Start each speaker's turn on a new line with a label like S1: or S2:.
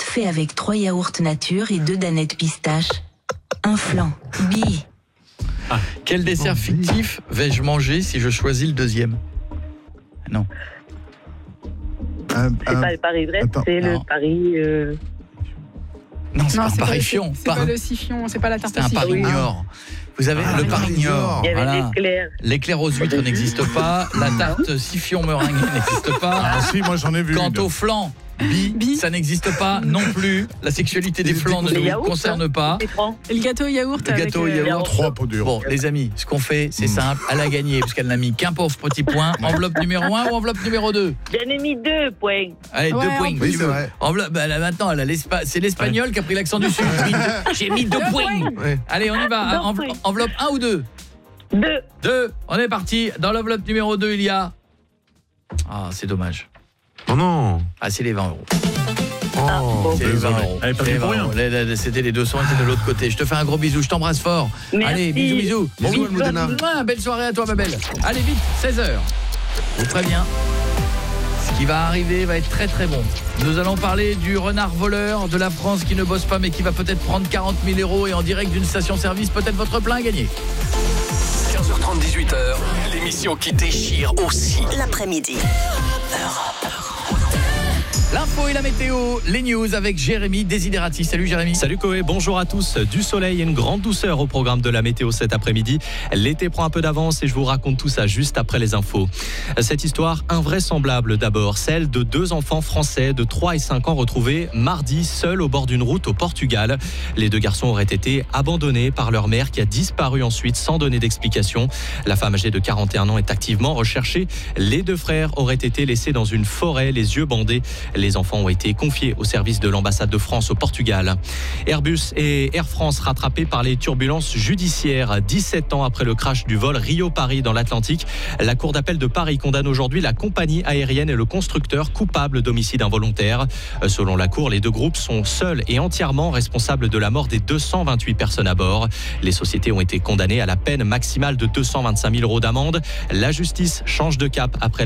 S1: fait avec 3 yaourts nature et 2 danettes pistache. Un flan. Bi.
S2: Quel dessert fictif vais-je manger si je choisis le deuxième? Non.
S3: C'est pas le Paris-Brest, c'est le Paris...
S2: Non, c'est pas un
S4: c'est
S2: Paris-Fion.
S4: C'est pas le Sifion, c'est pas la tarte
S2: C'est un
S4: Sifion.
S2: Paris-Niort. Vous avez le Paris-Niort.
S3: Il y avait
S2: Voilà.
S3: l'éclair.
S2: L'éclair aux huîtres n'existe pas. La tarte Sifion meringuée n'existe pas.
S5: Ah si, moi j'en ai vu.
S2: Quant
S5: une.
S2: au flan, bi, ça n'existe pas non plus. La sexualité des flans ne nous concerne pas.
S4: Et le gâteau yaourt
S2: Le
S4: avec
S2: gâteau yaourt.
S5: 3 pots durs.
S2: Bon, les amis, ce qu'on fait, c'est simple. Elle a gagné, puisqu'elle n'a mis qu'un pauvre petit point. Enveloppe numéro 1 ou enveloppe numéro 2?
S3: J'en ai mis 2 points.
S2: Allez, 2 points.
S5: Oui, c'est vrai.
S2: Enveloppe, là, maintenant, c'est l'espagnol qui a pris l'accent du sud. J'ai mis 2 points.
S5: Ouais.
S2: Allez, on y va. Enveloppe 1 ou 2? 2. On est parti. Dans l'enveloppe numéro 2, il y a... Ah, c'est dommage.
S6: Oh non.
S2: Ah, c'est les 20 euros.
S6: Oh,
S2: C'est les 20
S6: désolé.
S2: euros.
S5: Elle est pas
S2: C'est les
S5: venue pour
S2: 20
S5: rien.
S2: euros. C'était les 200 qui étaient de l'autre côté. Je te fais un gros bisou. Je t'embrasse fort.
S3: Merci.
S2: Allez, bisous.
S6: Bisous,
S2: Vite.
S6: Almudena.
S2: Belle soirée à toi, ma belle. Allez, vite, 16h. Je vous préviens. Ce qui va arriver va être très très bon. Nous allons parler du renard voleur de la France qui ne bosse pas mais qui va peut-être prendre 40 000 € et en direct d'une station-service, peut-être votre plein à gagner.
S7: 15h30, 18h, l'émission qui déchire aussi.
S8: L'après-midi.
S2: L'info et la météo, les news avec Jérémy Desiderati. Salut Jérémy.
S9: Salut Koé, bonjour à tous. Du soleil et une grande douceur au programme de la météo cet après-midi. L'été prend un peu d'avance et je vous raconte tout ça juste après les infos. Cette histoire invraisemblable d'abord, celle de 2 enfants français de 3 et 5 ans retrouvés mardi seuls au bord d'une route au Portugal. Les 2 garçons auraient été abandonnés par leur mère qui a disparu ensuite sans donner d'explication. La femme âgée de 41 ans est activement recherchée. Les 2 frères auraient été laissés dans une forêt, les yeux bandés. Les enfants ont été confiés au service de l'ambassade de France au Portugal. Airbus et Air France rattrapés par les turbulences judiciaires. 17 ans après le crash du vol Rio-Paris dans l'Atlantique, la Cour d'appel de Paris condamne aujourd'hui la compagnie aérienne et le constructeur coupables d'homicide involontaire. Selon la Cour, les 2 groupes sont seuls et entièrement responsables de la mort des 228 personnes à bord. Les sociétés ont été condamnées à la peine maximale de 225 000 € d'amende. La justice change de cap après